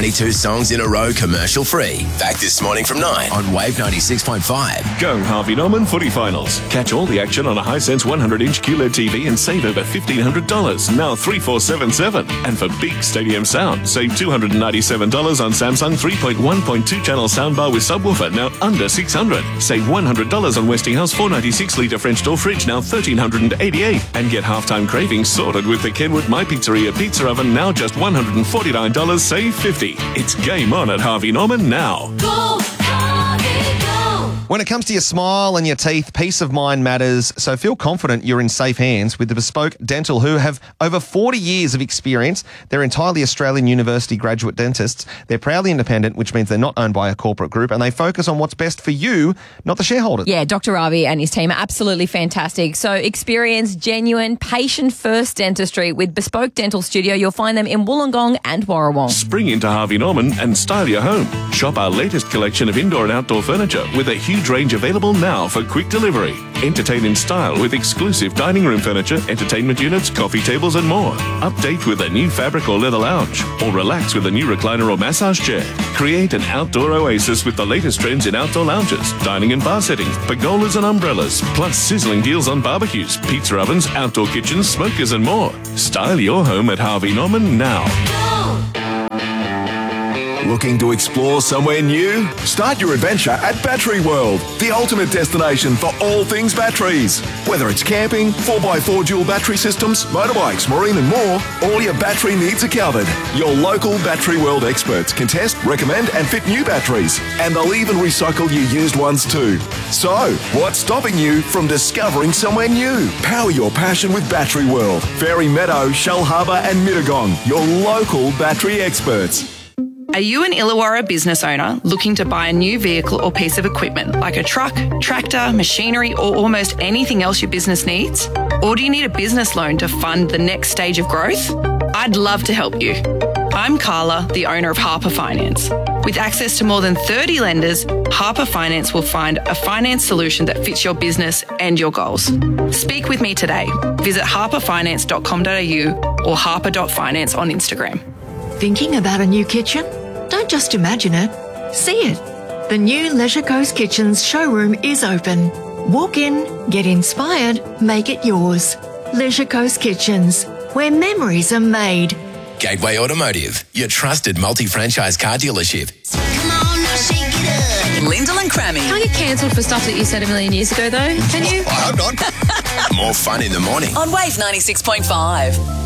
22 songs in a row commercial free. Back this morning from 9 on Wave 96.5. Go Harvey Norman Footy Finals. Catch all the action on a Hisense 100-inch QLED TV and save over $1,500, now 3477. And for big stadium sound, save $297 on Samsung 3.1.2 channel soundbar with subwoofer, now under $600. Save $100 on Westinghouse 496-litre French door fridge, now $1,388. And get halftime cravings sorted with the Kenwood My Pizzeria pizza oven, now just $149, save $50. It's game on at Harvey Norman now. Go, Harvey, go! When it comes to your smile and your teeth, peace of mind matters, so feel confident you're in safe hands with the Bespoke Dental, who have over 40 years of experience. They're entirely Australian university graduate dentists. They're proudly independent, which means they're not owned by a corporate group, and they focus on what's best for you, not the shareholders. Yeah, Dr. Ravi and his team are absolutely fantastic. So experience genuine, patient-first dentistry with Bespoke Dental Studio. You'll find them in Wollongong and Warrawong. Spring into Harvey Norman and style your home. Shop our latest collection of indoor and outdoor furniture with a huge range available now for quick delivery. Entertain in style with exclusive dining room furniture, entertainment units, coffee tables and more. Update with a new fabric or leather lounge, or relax with a new recliner or massage chair. Create an outdoor oasis with the latest trends in outdoor lounges, dining and bar settings, pergolas and umbrellas, plus sizzling deals on barbecues, pizza ovens, outdoor kitchens, smokers and more. Style your home at Harvey Norman now. Looking to explore somewhere new? Start your adventure at Battery World, the ultimate destination for all things batteries. Whether it's camping, 4x4 dual battery systems, motorbikes, marine and more, all your battery needs are covered. Your local Battery World experts can test, recommend and fit new batteries. And they'll even recycle your used ones too. So, what's stopping you from discovering somewhere new? Power your passion with Battery World. Fairy Meadow, Shell Harbour and Mittagong, your local battery experts. Are you an Illawarra business owner looking to buy a new vehicle or piece of equipment like a truck, tractor, machinery or almost anything else your business needs? Or do you need a business loan to fund the next stage of growth? I'd love to help you. I'm Carla, the owner of Harper Finance. With access to more than 30 lenders, Harper Finance will find a finance solution that fits your business and your goals. Speak with me today. Visit harperfinance.com.au or harper.finance on Instagram. Thinking about a new kitchen? Don't just imagine it, see it. The new Leisure Coast Kitchens showroom is open. Walk in, get inspired, make it yours. Leisure Coast Kitchens, where memories are made. Gateway Automotive, your trusted multi-franchise car dealership. Come on, now shake it up. Lyndall and Crammy. Can't get cancelled for stuff that you said a million years ago, though, can you? I hope not. More fun in the morning. On Wave 96.5.